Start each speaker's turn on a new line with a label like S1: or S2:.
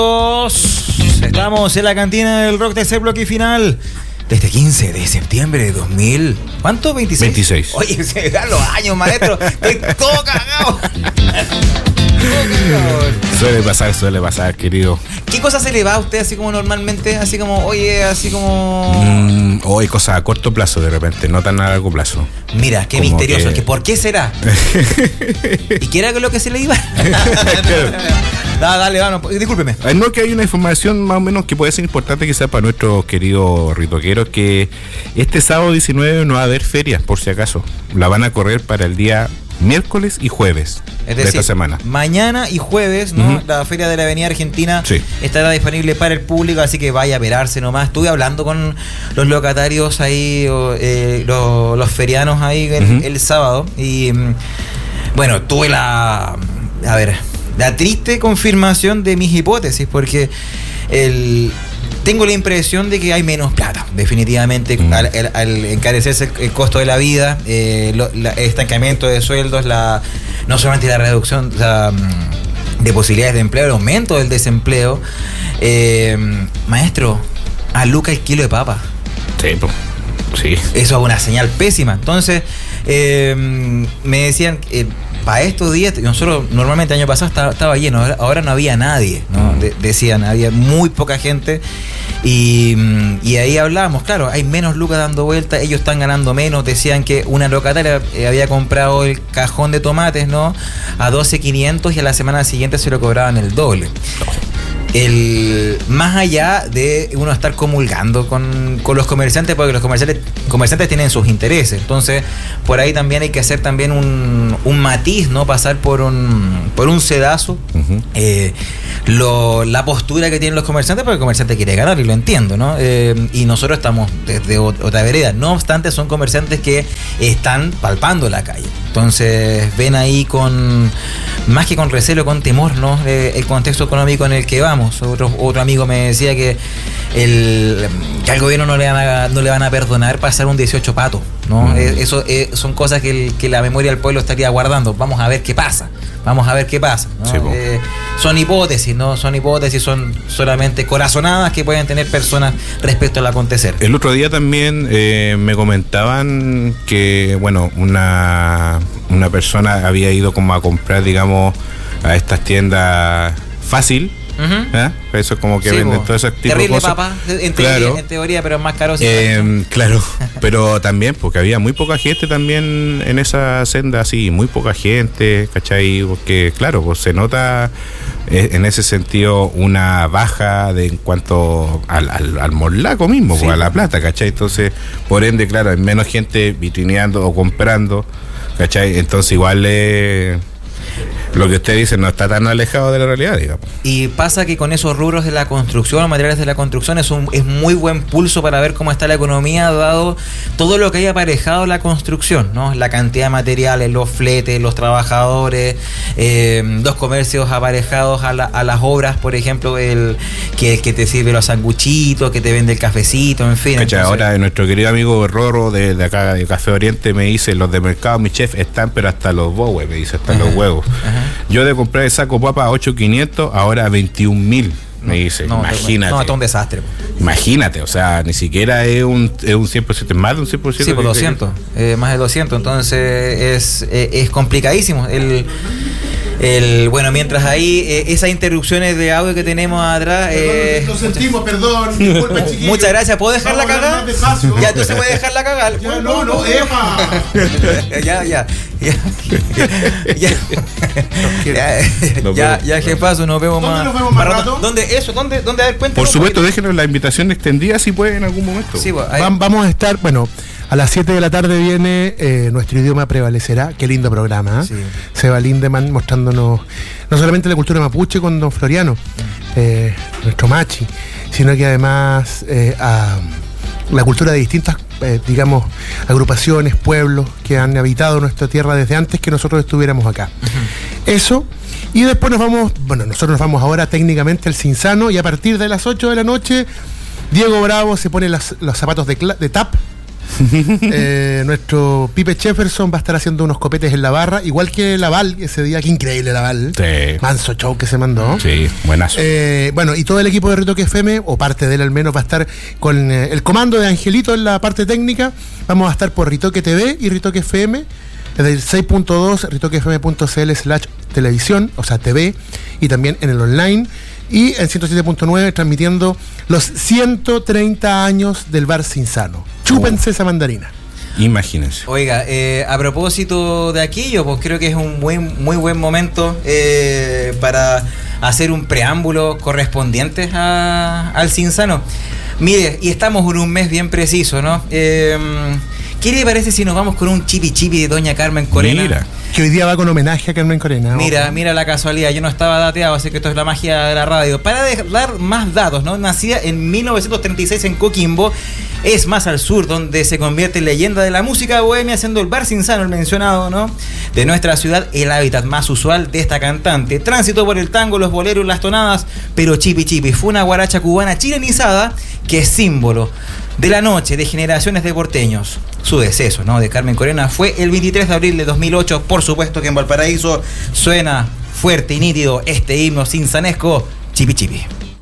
S1: Estamos en la cantina del rock, tercer bloque final. Desde 15 de septiembre de 2000. ¿Cuánto? ¿26?
S2: 26.
S1: Oye, se dan los años, maestro. Estoy todo cagado.
S2: Suele pasar, querido.
S1: ¿Qué cosa se le va a usted así como normalmente? Así como, oye, así como...
S2: Hay cosas a corto plazo de repente, no tan a largo plazo.
S1: Mira, qué como misterioso. Que... ¿Por qué será? ¿Y qué era lo que se le iba? Dale, vamos, discúlpeme.
S2: No, que hay una información más o menos que puede ser importante quizás para nuestros queridos ritoqueros, que este sábado 19 no va a haber feria, por si acaso. La van a correr para el día miércoles y jueves de esta semana.
S1: Mañana y jueves, ¿no? Uh-huh. La Feria de la Avenida Argentina estará disponible para el público, así que vaya a verarse nomás. Estuve hablando con los locatarios ahí, los ferianos ahí el sábado, y bueno, tuve la triste confirmación de mis hipótesis, porque tengo la impresión de que hay menos plata, definitivamente, al encarecerse el costo de la vida, el estancamiento de sueldos, no solamente la reducción de posibilidades de empleo, el aumento del desempleo. Maestro, a Luca el kilo de papa.
S2: Sí.
S1: Eso es una señal pésima. Entonces, me decían... para estos días, nosotros normalmente el año pasado estaba lleno, ahora no había nadie, ¿no? Decían, había muy poca gente, y ahí hablábamos, claro, hay menos lucas dando vuelta, ellos están ganando menos. Decían que una locataria había comprado el cajón de tomates, ¿no?, a 12.500 y a la semana siguiente se lo cobraban el doble. Más allá de uno estar comulgando con los comerciantes, porque los comerciantes tienen sus intereses, entonces por ahí también hay que hacer también un matiz, ¿no? Pasar por un sedazo. Uh-huh. La postura que tienen los comerciantes, porque el comerciante quiere ganar, y lo entiendo, ¿no? Y nosotros estamos desde otra vereda. No obstante, son comerciantes que están palpando la calle, entonces ven ahí más que con recelo, con temor, ¿no? El contexto económico en el que vamos. Otro amigo me decía que al gobierno no le van a perdonar pasar un 18 pato, ¿no? Eso son cosas que la memoria del pueblo estaría guardando. Vamos a ver qué pasa, ¿no? Sí, son hipótesis, ¿no? Son solamente corazonadas que pueden tener personas respecto al acontecer.
S2: El otro día también me comentaban que, bueno, una persona había ido como a comprar, digamos, a estas tiendas Fácil. Uh-huh. Eso es como que venden todo ese tipo de cosas. Papa, en teoría, pero es más caro. Claro, pero también porque había muy poca gente también en esa senda, así, muy poca gente, ¿cachai? Porque claro, pues se nota en ese sentido una baja en cuanto al morlaco mismo, pues, a la plata, ¿cachai? Entonces, por ende, claro, hay menos gente vitrineando o comprando, ¿cachai? Entonces igual lo que usted dice no está tan alejado de la realidad, digamos.
S1: Y pasa que con esos rubros de la construcción, materiales de la construcción, es muy buen pulso para ver cómo está la economía, dado todo lo que hay aparejado la construcción, ¿no? La cantidad de materiales, los fletes, los trabajadores, los comercios aparejados a las obras, por ejemplo, que te sirve los sanguchitos, que te vende el cafecito, en fin.
S2: Entonces, ahora nuestro querido amigo Rorro de acá de Café Oriente me dice, los de mercado, mi chef, están, pero hasta los bowes, me dice, hasta los huevos. Ajá. Yo de comprar el saco papa a 8.500, ahora a 21.000, me dice. Imagínate.
S1: No, es un desastre.
S2: Imagínate, o sea, ni siquiera es un 100%, más de un 100%.
S1: Sí, por 200, más de 200, entonces es complicadísimo. Bueno, mientras ahí esas interrupciones de audio que tenemos atrás,
S3: lo sentimos, perdón, disculpen, chiquillos.
S1: Muchas gracias. ¿Puedo dejarla cagar? Ya, tú se puede dejarla cagar. Ya, jefazo, nos vemos más.
S3: ¿Dónde nos vemos más rato?
S1: ¿Dónde? A ver, cuéntanos.
S2: Por supuesto, déjenos la invitación extendida si puede en algún momento.
S3: Sí, vamos a estar, bueno, a las 7 de la tarde viene Nuestro Idioma Prevalecerá. Qué lindo programa, ¿eh? Sí. Seba Lindemann mostrándonos no solamente la cultura mapuche con don Floriano, nuestro machi, sino que además la cultura de distintas, digamos, agrupaciones, pueblos que han habitado nuestra tierra desde antes que nosotros estuviéramos acá. Uh-huh. Eso, y después nosotros nos vamos ahora técnicamente al Cinzano, y a partir de las 8 de la noche, Diego Bravo se pone los zapatos de tap, Nuestro Pipe Jefferson va a estar haciendo unos copetes en la barra, igual que Laval ese día. Qué increíble Laval.
S2: Sí.
S3: Manso show que se mandó.
S2: Sí, buenazo.
S3: Bueno, y todo el equipo de Ritoque FM, o parte de él al menos, va a estar con el comando de Angelito en la parte técnica. Vamos a estar por Ritoque TV y Ritoque FM, desde el 6.2, ritoquefm.cl/televisión, o sea, TV, y también en el online. Y en 107.9 transmitiendo los 130 años del Bar Cinzano. Chúpense esa mandarina.
S2: Imagínense.
S1: Oiga, a propósito de aquello, pues creo que es un muy buen momento para hacer un preámbulo correspondiente al Cinzano. Mire, y estamos en un mes bien preciso, ¿no? ¿Qué le parece si nos vamos con un chipi de Doña Carmen Corena?
S2: Mira.
S3: Que hoy día va con homenaje a Carmen Corena.
S1: Mira la casualidad, yo no estaba dateado, así que esto es la magia de la radio. Para dar más datos, ¿no? Nacida en 1936 en Coquimbo, es más al sur, donde se convierte en leyenda de la música bohemia, siendo el Bar Cinzano, el mencionado, ¿no? De nuestra ciudad, el hábitat más usual de esta cantante. Tránsito por el tango, los boleros, las tonadas, pero chipi fue una guaracha cubana chilenizada que es símbolo de la noche de generaciones de porteños. Su deceso, ¿no?, de Carmen Corena fue el 23 de abril de 2008. Por supuesto que en Valparaíso suena fuerte y nítido este himno cinzanesco, Chipi.